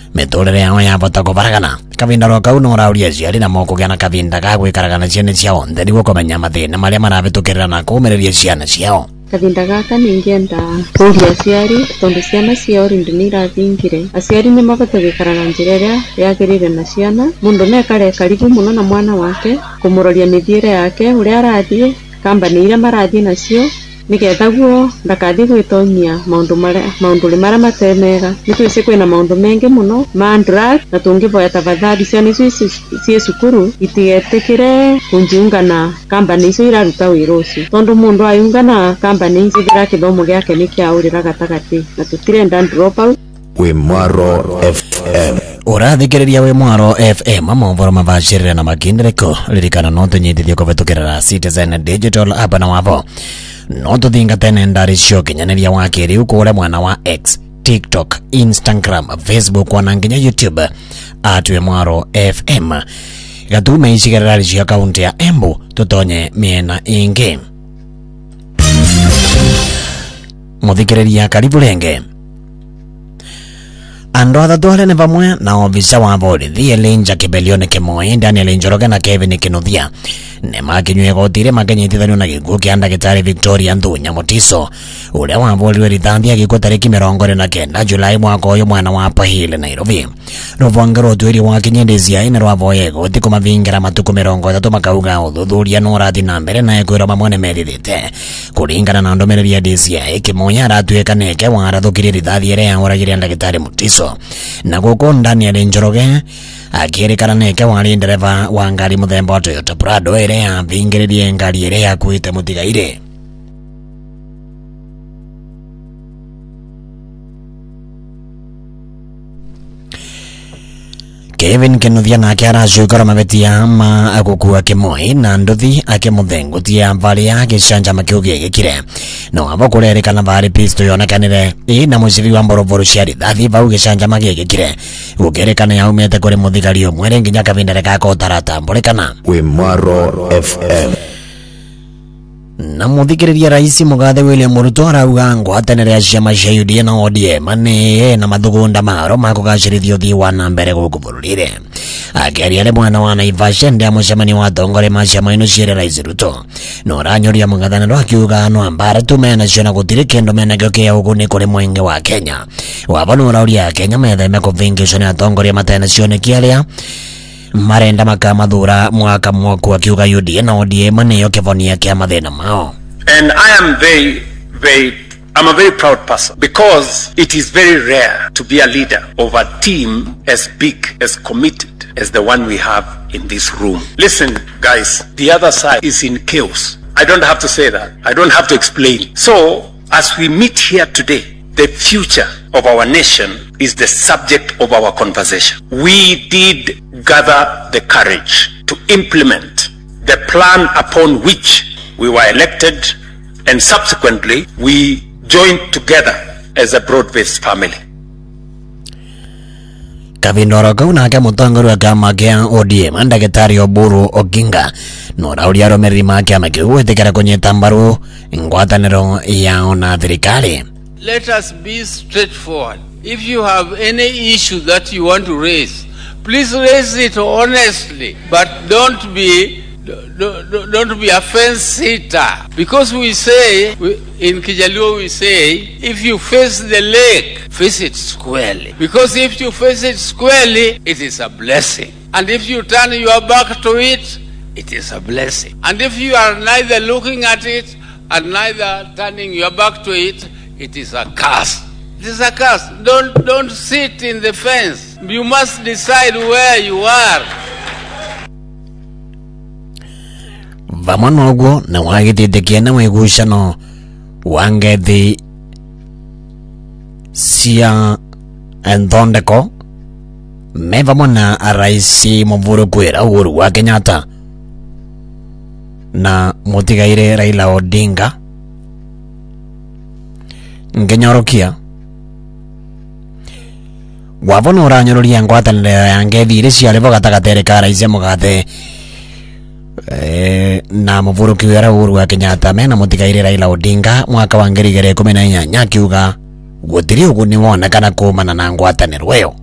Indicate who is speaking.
Speaker 1: miturire yao yabota kubaragana kavinda ro kau no rauria ciari na moko gana kavinda ga gwikaragana ciene ciao ntheri gukomenya mathina maria marabitukirira na kumereria ciana ciao.
Speaker 2: Kavinda gaka ningenda kuria ciari tondu ciana ciao rindi ni irathingire aciari ni mabata gwikarana njira iria yagirire na ciana mundu nekare karibu muno na mwana wake kumuroria mithiire yake uria arathie kambani iria marathie nacio nigetha guo ndakathie gwitonyia maundu maria matemega nitwise kwina maundu mengi muno ma drug na tungivoya tafadhali ciana cie cukuru itigetikire kunjiungana kambani icio iraruta wira ucio tondu mundu ayungana kambani icio gira kithomo giake nikiaurira gatagati na tutirenda drop out.
Speaker 3: Wimwaro FM
Speaker 1: urathikiriria Wimwaro FM mauvoro mabashirire na makindiriko ririkana no tunyitithie kuvitukirira Citizen Digital app na wavo no tuthingatene ndari cio kinyaneria wa kiriu kuria mwana wa X, TikTok, Instagram, Facebook wana nginya YouTube @Wimwaro FM gatume icigirira cia kaunti ya Embu tutonye miena ingi muthikiriria karibu renge. Ando athatu ni vamwe na ofisa wa borithi Elinja Kibelione Kimoi, Daniel Njoroge na Kevin Kinuthia ne makinywe gotire makanyitithanio na gikuo kia ndagitari Victoria Nthunya Mutiso uria waboriwe rithanthia gikuo tariki 29 Julai mwaka uyu mwana wa Pahile Nairobi. Ruvanga rotwiri wa kinyendezia ina rwavoye goti kumavingira matuku 30 makauga uthuthuria no rathi na mbere na ekwira mamwe nemeririte kuringana na ndomereri ya DCI Kimoi aratweka neke warathukirie rithathi iria yauragiria ndagitari Mutiso na guko Daniel Njoroge akirikana neke wari ndereva wa ngari muthemba wa Toyota Prado iria yavingiririe ngari iria yakuite mutigaire. Kevin Kinuthia nake aracukara mavetia ma agukua Kimoi na nduthi akimuthengutia vari ya gicanjama kiu gigikire no avo kurerikana vari pisto yonekanire na mucivi wa mboroboro cia rithathi vau gicanjama gigikire gukerekana yaumite kuri muthigari umwe nginya kavindere gaka utaratambulikana.
Speaker 3: Wimwaro FM
Speaker 1: na muthikiriria Rais Mugathe William Ruto arauga ngwatanire ya ciama cia UDA na ODM ni na mathugunda maro makugacirithia uthii wa na mbere guku bururire akiaria ni mwana wa Naivasha ndi mucemani wa atongoria ma ciama ino cia Rais Ruto no ranyoria mung'ethaniro akiuga no ambara tumena cio na gutiri kindu menagio kia uguni kuri mwenge wa Kenya wavano urauria Kenya metheme kuvingicwo ni atongoria matena cioneki aria marenda makamathura mwaka mwaku akiuga UDA na ODM niyo kivonia kia mathina mao.
Speaker 4: And I'm a very proud person because it is very rare to be a leader of a team as big, as committed as the one we have in this room. Listen, guys, the other side is in chaos. I don't have to say that. I don't have to explain. So, as we meet here today, the future of our nation is the subject of our conversation. We did gather the courage to implement the plan upon which we were elected, and subsequently we joined together as a broad-based family.
Speaker 1: Kavindoro kau nake mutongori wa kama kia ODM ndagitari Oburu Oginga no rauria romereri ma kiama kiu gwitikira kunyita mbaru ngwataniro yao na thirikari.
Speaker 5: Let us be straightforward. If you have any issue that you want to raise, please raise it honestly, but don't be a fence sitter. Because we say, in Kijaluo we say, if you face the lake, face it squarely. Because if you face it squarely, it is a blessing. And if you turn your back to it, it is a blessing. And if you are neither looking at it and neither turning your back to it, it is a curse. It is a curse. Don't sit in the fence. You must decide where you are.
Speaker 1: Vamanogo na wagititikia na wigucano wangethi cia enthondeko me vamwe na Rais Muvuru kwira Uhuru wa Kenyatta na mutigaire Raila Odinga ngenyorokia wavono uranyoruria ngwatanire ya ngethi iri ciarivo gatagatere ka Rais Mugathe na Muvuru kwira Uhuru wa Kenyatta mena mutigaire Raila Odinga mwaka wa 2018 akiuga gutiri uguni wonekana kumana na ngwataniro iyo.